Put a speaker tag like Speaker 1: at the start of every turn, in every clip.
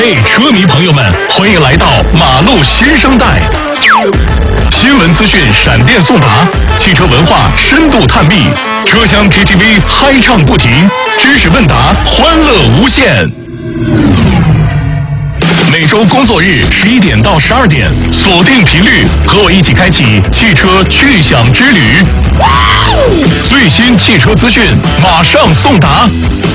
Speaker 1: 嘿，车迷朋友们，欢迎来到马路新生代。新闻资讯闪电送达，汽车文化深度探秘，车厢 KTV 嗨唱不停，知识问答欢乐无限。每周工作日11点到12点，锁定频率，和我一起开启汽车去享之旅。最新汽车资讯马上送达。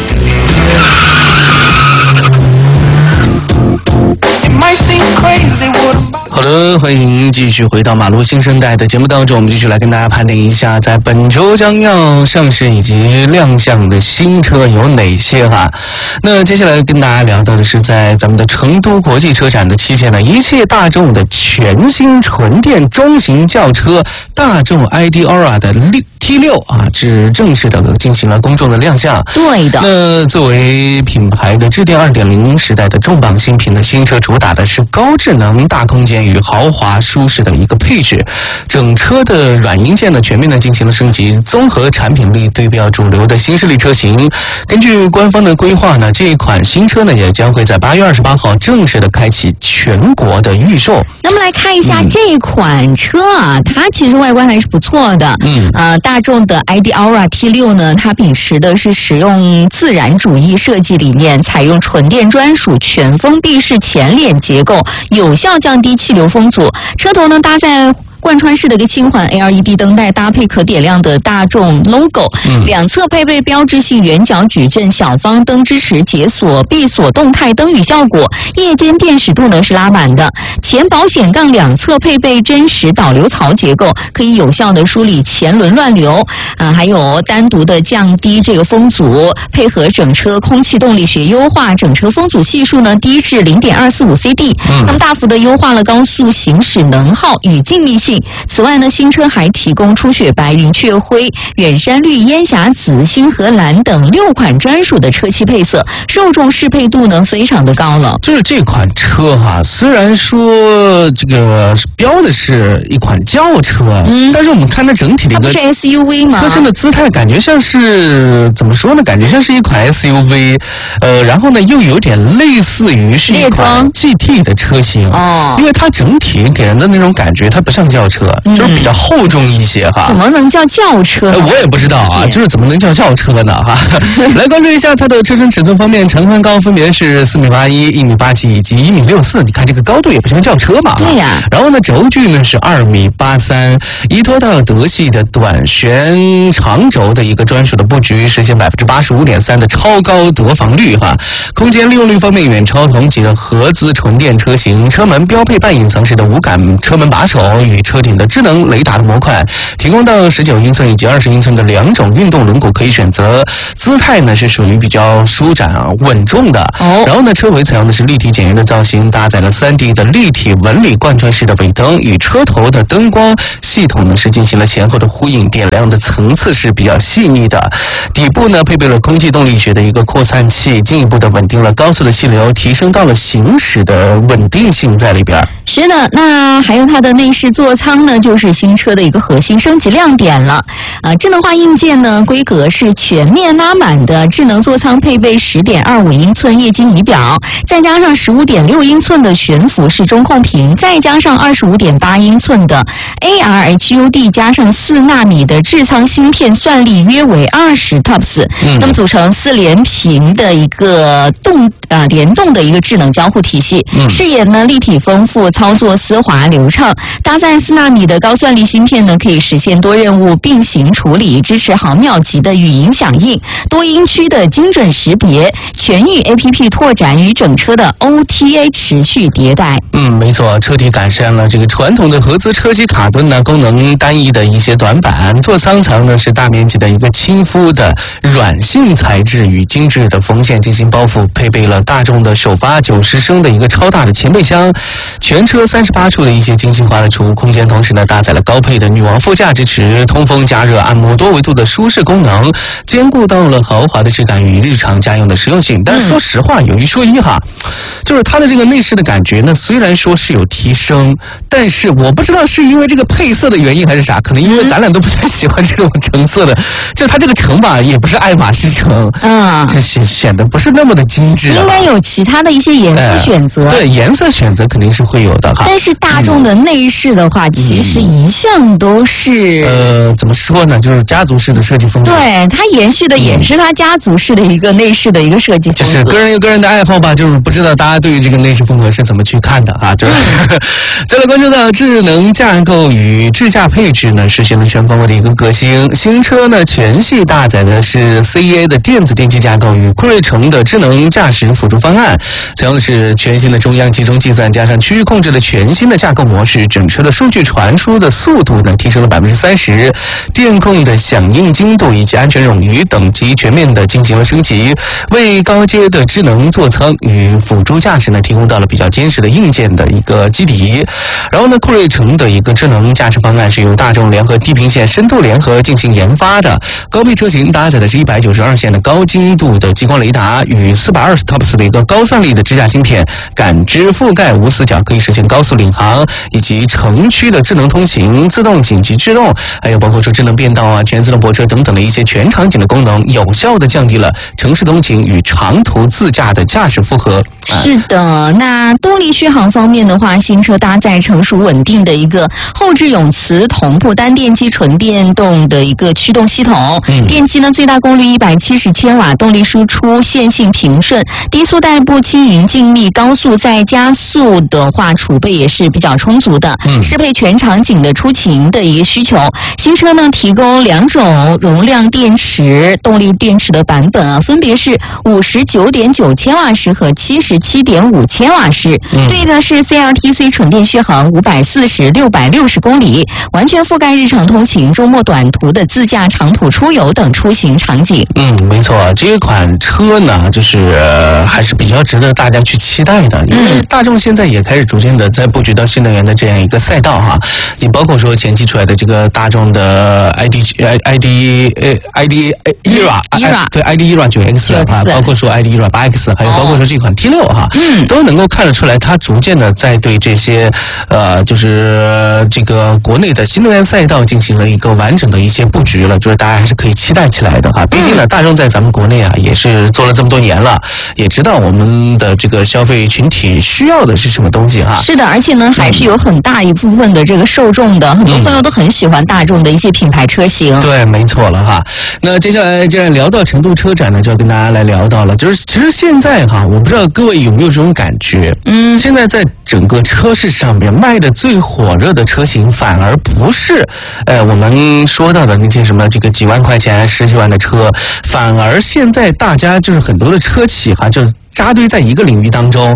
Speaker 2: 好的，欢迎继续回到马路新生代的节目当中，我们继续来跟大家盘点一下在本周将要上市以及亮相的新车有哪些哈。那接下来跟大家聊到的是在咱们的成都国际车展的期间呢，一汽大众的全新纯电中型轿车大众 ID Aura 的T6啊，是正式的进行了公众的亮相。
Speaker 3: 对的。
Speaker 2: 那作为品牌的智电 2.0 时代的重磅新品的新车，主打的是高智能、大空间与豪华舒适的一个配置。整车的软硬件呢全面的进行了升级，综合产品力对标主流的新势力车型。根据官方的规划呢，这一款新车呢也将会在8月28号正式的开启全国的预售。
Speaker 3: 那么来看一下这款车啊，它其实外观还是不错的。大众的 ID Aura T6 呢，它秉持的是使用自然主义设计理念，采用纯电专属全封闭式前脸结构，有效降低气流风阻。车头呢搭载贯穿式的一个轻缓 LED 灯带，搭配可点亮的大众 logo，两侧配备标志性圆角矩阵小方灯，支持解锁闭锁动态灯语效果，夜间辨识度呢是拉满的。前保险杠两侧配备真实导流槽结构，可以有效的梳理前轮乱流还有单独的降低这个风阻，配合整车空气动力学优化，整车风阻系数呢低至 0.245 CD，那么大幅的优化了高速行驶能耗与静谧性。此外呢，新车还提供初雪白、云雀灰、远山绿、烟霞紫、星河蓝等6款专属的车漆配色，受众适配度呢非常的高了。
Speaker 2: 就是这款车哈，虽然说这个标的是一款轿车，但是我们看它整体的一个，
Speaker 3: 它不是 SUV 吗？
Speaker 2: 车身的姿态感觉像是怎么说呢？感觉像是一款 SUV，然后呢又有点类似于是一款 GT 的车型因为它整体给人的那种感觉，它不像轿车，就是比较厚重一些哈。
Speaker 3: 怎么能叫轿车
Speaker 2: 我也不知道啊，就是怎么能叫轿车呢哈？来关注一下它的车身尺寸方面，长宽高分别是4.81米、1.87米以及1.64米。你看这个高度也不像轿车嘛。
Speaker 3: 对呀。
Speaker 2: 然后呢，轴距呢是2.83米，依托到德系的短旋长轴的一个专属的布局，实现85.3%的超高得房率哈。空间利用率方面远超同级的合资纯电车型，车门标配半隐藏式的无感车门把手与车顶的智能雷达的模块，提供到19英寸以及20英寸的2种运动轮毂可以选择。姿态呢是属于比较舒展稳重的。然后呢，车尾采用的是立体简约的造型，搭载了3D 的立体纹理贯穿式的尾灯，与车头的灯光系统呢是进行了前后的呼应，点亮的层次是比较细腻的。底部呢配备了空气动力学的一个扩散器，进一步的稳定了高速的气流，提升到了行驶的稳定性在里边。
Speaker 3: 是的，那还有它的内饰座舱呢，就是新车的一个核心升级亮点了。智能化硬件呢，规格是全面拉满的，智能座舱配备10.25英寸液晶仪表，再加上15.6英寸的悬浮式中控屏，再加上25.8英寸的 AR HUD， 加上4纳米的智仓芯片，算力约为20 TOPS，那么组成4连屏的一个联动的一个智能交互体系，视野呢立体丰富，操作丝滑流畅。搭载4纳米的高算力芯片呢，可以实现多任务并行处理，支持毫秒级的语音响应，多音区的精准识别，全域 APP 拓展与整车的 OTA 持续迭代。
Speaker 2: 没错，彻底改善了这个传统的合资车机卡顿呢功能单一的一些短板。座舱层呢是大面积的一个亲肤的软性材质与精致的缝线进行包覆，配备了大众的首发90升的一个超大的前备箱，全车38处的一些精细化的储物空间，同时呢搭载了高配的女王副驾，支持通风、加热、按摩多维度的舒适功能，兼顾到了豪华的质感与日常家用的实用性。但是说实话，有一说一哈，就是它的这个内饰的感觉呢，虽然说是有提升，但是我不知道是因为这个配色的原因还是啥，可能因为咱俩都不太喜欢这种橙色的，就它这个橙吧，也不是爱马仕橙，这显得不是那么的精致。
Speaker 3: 应该有其他的一些颜色选择。
Speaker 2: 对，颜色选择肯定是会有的哈。
Speaker 3: 但是大众的内饰的话，其实一向都是
Speaker 2: 怎么说呢？就是家族式的设计风格。
Speaker 3: 对，它延续的也是它家族式的一个内饰的一个设计风格。
Speaker 2: 就是个人有个人的爱好吧，就是不知道大家对于这个内饰风格是怎么去看的啊？再来关注到智能架构与智驾配置呢，实现了全方位的一个革新。新车呢全系搭载的是 CEA 的电子电机架构与酷睿城的智能驾驶辅助方案，采用的是全新的中央集中计算加上区域控制的全新的架构模式，整车的数据传输的速度呢提升了30%，电控的响应精度以及安全冗余等级全面的进行了升级，为高阶的智能座舱与辅助驾驶呢提供到了比较坚实的硬件的一个基底。然后呢，酷睿城的一个智能驾驶方案是由大众联合地平线深度联合进行研发的，高配车型搭载的是192线的高精度的激光雷达与420 TOPS 的一个高算力的支架芯片，感知覆盖无死角，可以实现高速领航，以及城区的智能通行、自动紧急制动，还有包括说智能变道啊、全自动泊车等等的一些全场景的功能，有效的降低了城市通勤与长途自驾的驾驶负荷。
Speaker 3: 是的，那动力续航方面的话，新车搭载成熟稳定的一个后置永磁同步单电机纯电动的一个驱动系统，电机呢最大功率170千瓦，动力输出线性平顺，低速代步轻盈静谧，高速再加速的话储备也是比较充足的，适配全场景的出行的一个需求。新车呢提供2种容量电池动力电池的版本啊，分别是59.9千瓦时和77.5千瓦时，对应的是 CLTC 纯电续航540、660公里，完全覆盖日常通勤、周末短途的自驾、长途出游等出行场景。
Speaker 2: 没错，这一款车呢，就是还是比较值得大家去期待的，因为大众现在也开始逐渐的在布局到新能源的这样一个赛道哈。你包括说前期出来的这个大众的 ID ERA， 对 ID ERA 9X 啊，包括说 ID ERA 8X， 还有包括说这款 T6 哈，都能够看得出来，它逐渐的在对这些就是这个国内的新能源赛道进行了一个完整的一些布局了，就是大家还是可以期待起来的哈。毕竟呢，大众在咱们国内啊也是做了这么多年了，也知道我们的这个消费群体需要的是什么东西哈。
Speaker 3: 是的，而且呢，还是有很大一部分的这个受众的，很多朋友都很喜欢大众的一些品牌车型。
Speaker 2: 对，没错了哈。那接下来既然聊到成都车展呢，就要跟大家来聊到了，就是其实现在哈，我不知道各位有没有这种感觉，现在在整个车市上面卖的最火热的车型，反而不是我们说到的那些什么这个几万块钱、10几万的车，反而现在大家就是很多的车企哈，就是扎堆在一个领域当中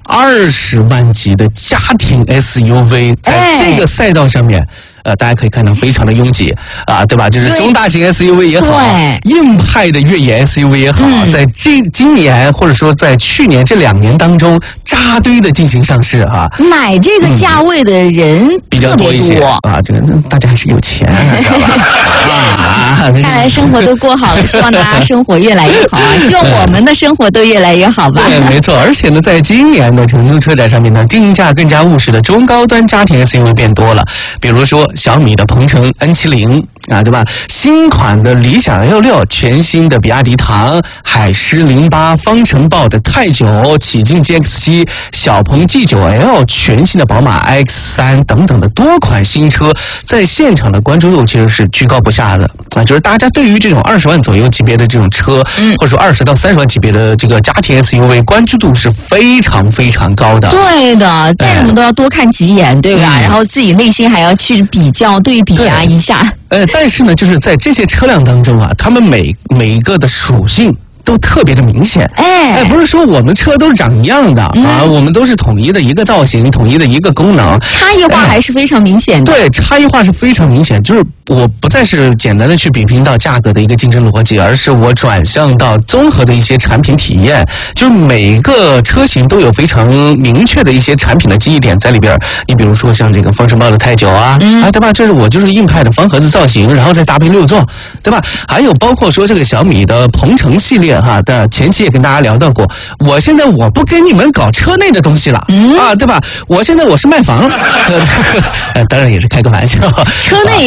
Speaker 2: ，20万级的家庭 SUV 在这个赛道上面。大家可以看到非常的拥挤啊，对吧？就是中大型 SUV 也好，硬派的越野 SUV 也好，在今年或者说在去年这2年当中扎堆的进行上市哈。
Speaker 3: 买这个价位的人
Speaker 2: 比较多一些啊，这个大家还是有钱，知道吧？
Speaker 3: 看来生活都过好了，希望大家生活越来越好啊！希望我们的生活都越来越好吧。
Speaker 2: 对，没错。而且呢，在今年的成都车展上面呢，定价更加务实的中高端家庭 SUV 变多了，比如说小米的鹏程 N70啊，对吧？新款的理想 L6，全新的比亚迪唐、海狮08、方程豹的泰9、启骏 GX7、小鹏 G9L， 全新的宝马 iX3 等等的多款新车，在现场的关注度其实是居高不下的啊，就是大家对于这种20万左右级别的这种车，或者说20到30万级别的这个家庭 SUV， 关注度是非常非常高的。
Speaker 3: 对的，再怎么都要多看几眼，对吧？然后自己内心还要去比较对比一下。
Speaker 2: 但是呢，就是在这些车辆当中啊，他们每一个的属性都特别的明显，不是说我们车都是长一样的啊，我们都是统一的一个造型，统一的一个功能，
Speaker 3: 差异化还是非常明显的。
Speaker 2: 对，差异化是非常明显，就是我不再是简单的去比拼到价格的一个竞争逻辑，而是我转向到综合的一些产品体验，就是每一个车型都有非常明确的一些产品的记忆点在里边。你比如说像这个方程豹的泰9啊，对吧？这是我就是硬派的方盒子造型，然后再搭配6座，对吧？还有包括说这个小米的鹏程系列哈的前期也跟大家聊到过，我现在我不跟你们搞车内的东西了啊，对吧？我现在我是卖房，当然也是开个玩笑，
Speaker 3: 车内也得能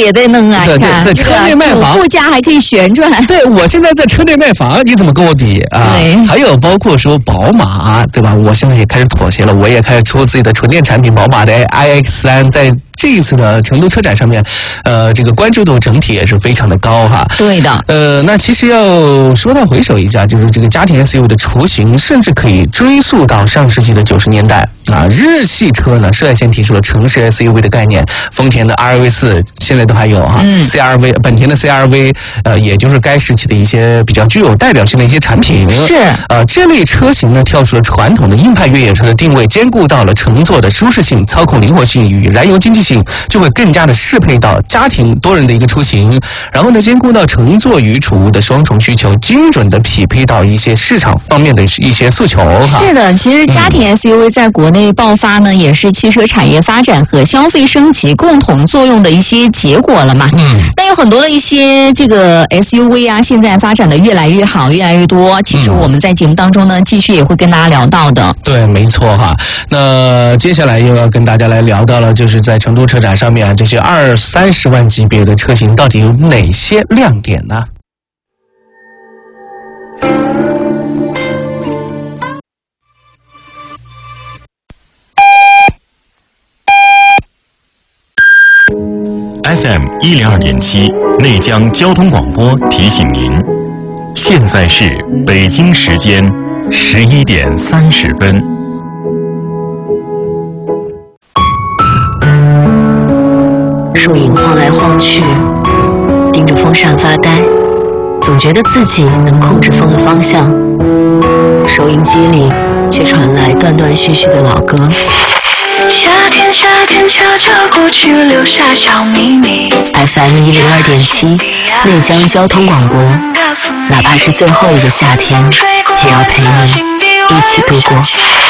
Speaker 3: 啊！
Speaker 2: 对对，在车内卖房，
Speaker 3: 主副驾还可以旋转。
Speaker 2: 对，我现在在车内卖房，你怎么跟我比啊？
Speaker 3: 对，
Speaker 2: 还有包括说宝马，对吧？我现在也开始妥协了，我也开始出自己的纯电产品，宝马的 iX3在这一次的成都车展上面，这个关注度整体也是非常的高哈。
Speaker 3: 对的。
Speaker 2: 那其实要说到回首一下，就是这个家庭 SUV 的雏形，甚至可以追溯到上世纪的90年代啊。日系车呢率先提出了城市 SUV 的概念，丰田的 RAV4现在都还有哈，CRV 本田的 CRV，也就是该时期的一些比较具有代表性的一些产品。
Speaker 3: 是
Speaker 2: 这类车型呢跳出了传统的硬派越野车的定位，兼顾到了乘坐的舒适性、操控灵活性与燃油经济性，就会更加的适配到家庭多人的一个出行，然后呢兼顾到乘坐与储物的双重需求，精准的匹配到一些市场方面的一些诉求。
Speaker 3: 是的，其实家庭 SUV 在国内爆发呢，也是汽车产业发展和消费升级共同作用的一些结果了嘛。但有很多的一些这个 SUV 啊，现在发展的越来越好，越来越多。其实我们在节目当中呢，继续也会跟大家聊到的。
Speaker 2: 对，没错哈。那接下来又要跟大家来聊到了，就是在成都车展上面这些20-30万级别的车型到底有哪些亮点呢
Speaker 1: ？FM 102.7内江交通广播提醒您，现在是北京时间11点30分。
Speaker 4: 树影晃来晃去，盯着风扇发呆，总觉得自己能控制风的方向。收音机里却传来断断续续的老歌。
Speaker 5: 夏天，夏天悄悄过去，留下小秘密。
Speaker 4: FM 102.7内江交通广播，哪怕是最后一个夏天，也要陪你一起度过。